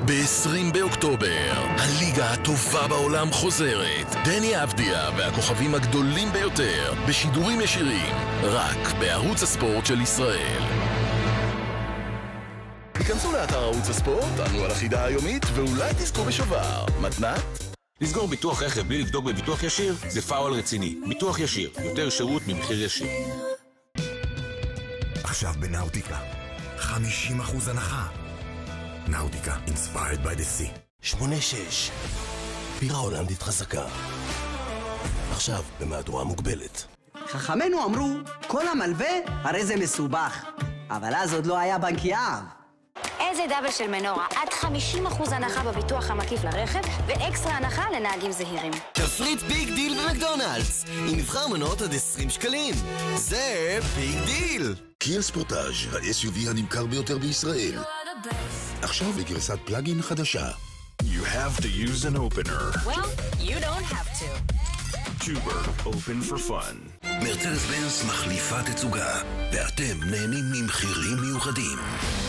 ב-20 באוקטובר, הליגה הטובה בעולם חוזרת. דני אבדיה והכוכבים הגדולים ביותר, בשידורים ישירים, רק בערוץ הספורט של ישראל. היכנסו לאתר ערוץ הספורט, ענו על החידה היומית, ואולי תזכו בשובר. מתנת? לסגור ביטוח רכב בלי לבדוק בביטוח ישיר זה פאול רציני. ביטוח ישיר, יותר שירות ממחיר ישיר. עכשיו בנאוטיקה 50% הנחה. נאוטיקה, inspired by the sea. 8-6 בירה הולנדית חזקה, עכשיו במהדורה מוגבלת. חכמינו אמרו, כל המלווה הרי זה מסובך, אבל אז עוד לא היה בנק יהב. איזה דאבל של מנורה, עד 50% הנחה בביטוח המקיף לרכב ואקסטרה הנחה לנהגים זהירים. תפריט ביג דיל במקדונלדס, עם מבחר מנות עד 20 שקלים. זה ביג דיל. קיה ספורטאז', ה-SUV הנמכר ביותר בישראל. עכשיו בגרסת פלאגין חדשה. You have to use an opener. Well, you don't have to. Two-bird, open for fun. מרצדס בנץ מחליפה תצוגה, ואתם נהנים ממחירים מיוחדים.